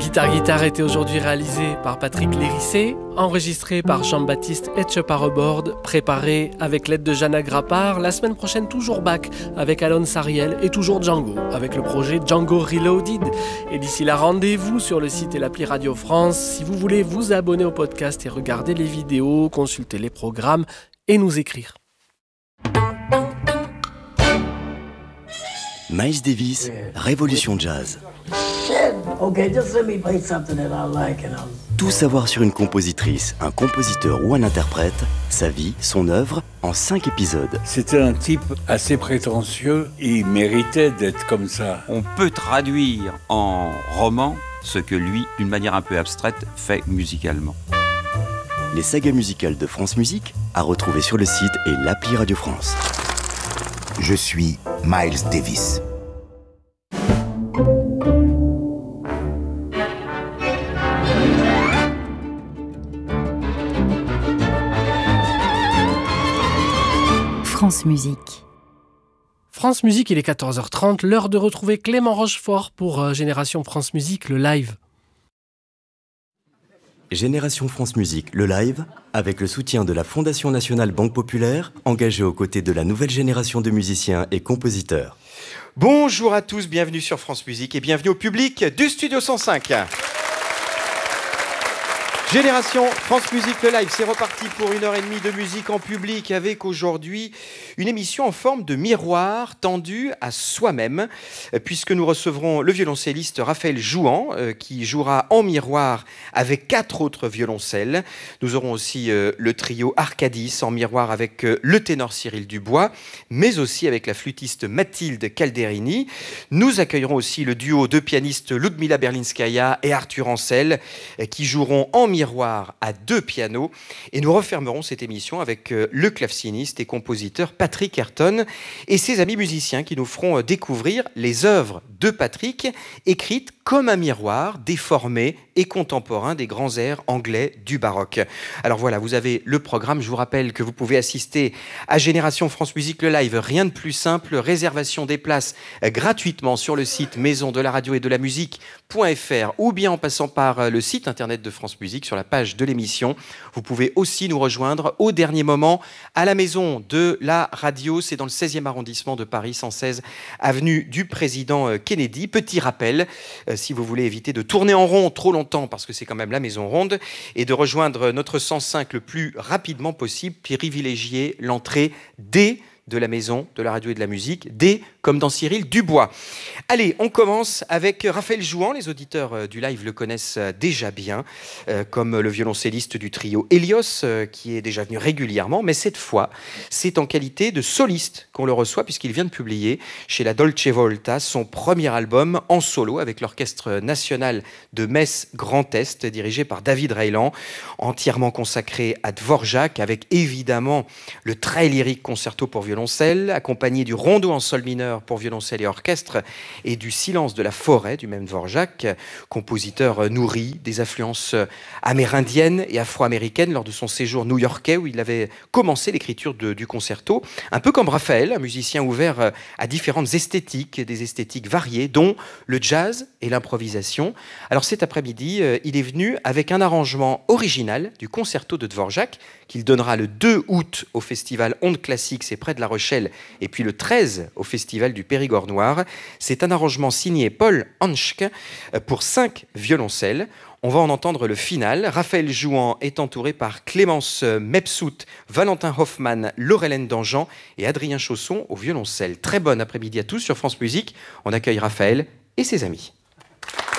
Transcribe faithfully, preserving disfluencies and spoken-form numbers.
Guitare Guitare était aujourd'hui réalisé par Patrick Lérissé, enregistré par Jean-Baptiste Etcheparrebord, préparé avec l'aide de Jana Grappard. La semaine prochaine, toujours Bach avec Alon Sariel et toujours Django avec le projet Django Reloaded. Et d'ici là, rendez-vous sur le site et l'appli Radio France si vous voulez vous abonner au podcast et regarder les vidéos, consulter les programmes et nous écrire. Miles Davis, Révolution Jazz. Okay, just let me play something that I like and I'll... Tout savoir sur une compositrice, un compositeur ou un interprète, sa vie, son œuvre, en cinq épisodes. C'était un type assez prétentieux, il méritait d'être comme ça. On peut traduire en roman ce que lui, d'une manière un peu abstraite, fait musicalement. Les sagas musicales de France Musique, à retrouver sur le site et l'appli Radio France. Je suis Miles Davis. France Musique. France Musique, il est quatorze heures trente, l'heure de retrouver Clément Rochefort pour euh, Génération France Musique, le live. Génération France Musique, le live, avec le soutien de la Fondation Nationale Banque Populaire, engagée aux côtés de la nouvelle génération de musiciens et compositeurs. Bonjour à tous, bienvenue sur France Musique et bienvenue au public du Studio cent cinq. Génération France Musique le live, c'est reparti pour une heure et demie de musique en public avec aujourd'hui une émission en forme de miroir tendu à soi-même puisque nous recevrons le violoncelliste Raphaël Jouan euh, qui jouera en miroir avec quatre autres violoncelles. Nous aurons aussi euh, le trio Arcadis en miroir avec euh, le ténor Cyril Dubois mais aussi avec la flûtiste Mathilde Calderini. Nous accueillerons aussi le duo de pianistes Ludmila Berlinskaya et Arthur Ancel euh, qui joueront en miroir miroir à deux pianos et nous refermerons cette émission avec le claveciniste et compositeur Patrick Ayrton et ses amis musiciens qui nous feront découvrir les œuvres de Patrick écrites comme un miroir déformé et contemporain des grands airs anglais du baroque. Alors voilà, vous avez le programme. Je vous rappelle que vous pouvez assister à Génération France Musique le live. Rien de plus simple. Réservation des places gratuitement sur le site maison de la radio et de la musique.fr ou bien en passant par le site internet de France Musique sur la page de l'émission. Vous pouvez aussi nous rejoindre au dernier moment à la maison de la radio. C'est dans le seizième arrondissement de Paris, cent seize avenue du Président Kennedy. Petit rappel, euh, si vous voulez éviter de tourner en rond trop longtemps, parce que c'est quand même la maison ronde, et de rejoindre notre cent cinq le plus rapidement possible, privilégier l'entrée dès de la maison de la radio et de la musique, D comme dans Cyril Dubois. Allez, on commence avec Raphaël Jouan. Les auditeurs du live le connaissent déjà bien, euh, comme le violoncelliste du trio Helios, euh, qui est déjà venu régulièrement, mais cette fois, c'est en qualité de soliste qu'on le reçoit, puisqu'il vient de publier chez la Dolce Volta son premier album en solo, avec l'Orchestre National de Metz Grand Est, dirigé par David Reiland, entièrement consacré à Dvorak, avec évidemment le très lyrique concerto pour violoncelle, accompagné du rondo en sol mineur pour violoncelle et orchestre et du silence de la forêt du même Dvorak, compositeur nourri des influences amérindiennes et afro-américaines lors de son séjour new-yorkais où il avait commencé l'écriture de, du concerto, un peu comme Raphaël, un musicien ouvert à différentes esthétiques, des esthétiques variées, dont le jazz et l'improvisation. Alors cet après-midi, il est venu avec un arrangement original du concerto de Dvorak qu'il donnera le deux août au festival Ondes Classiques, c'est près de La Rochelle, et puis le treize au festival du Périgord Noir. C'est un arrangement signé Paul Hanschke pour cinq violoncelles. On va en entendre le final. Raphaël Jouan est entouré par Clémence Mepsout, Valentin Hoffmann, Laurelène Dangean et Adrien Chausson au violoncelle. Très bon après-midi à tous sur France Musique. On accueille Raphaël et ses amis.